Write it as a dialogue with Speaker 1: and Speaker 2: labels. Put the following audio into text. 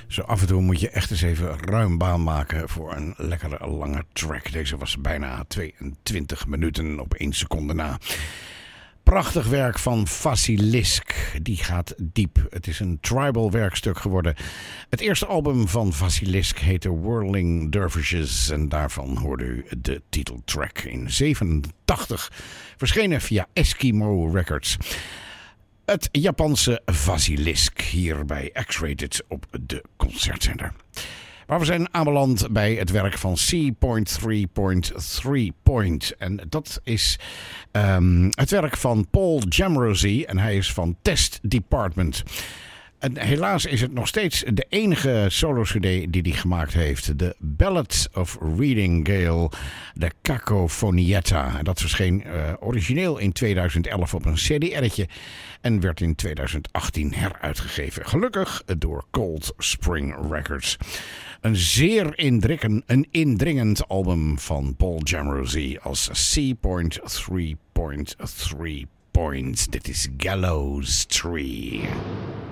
Speaker 1: Zo af en toe moet je echt eens even ruim baan maken voor een lekkere lange track. Deze was bijna 22 minuten op 1 seconde na. Prachtig werk van Vasilisk. Die gaat diep. Het is een tribal werkstuk geworden. Het eerste album van Vasilisk heette Whirling Dervishes. En daarvan hoorde u de titeltrack in 87. Verschenen via Eskimo Records. Het Japanse Vasilisk hier bij X-Rated op de concertzender. Maar we zijn aanbeland bij het werk van C.3.3 Point. En dat is het werk van Paul Jamrozy en hij is van Test Department. En helaas is het nog steeds de enige solo-cd die hij gemaakt heeft. De Ballads of Reading Gale, de Cacofonietta. Dat verscheen origineel in 2011 op een cd'tje en werd in 2018 heruitgegeven. Gelukkig door Cold Spring Records. Een zeer indringend album van Paul Jamrozy als C.3.3 Point. Dit is Gallows Tree.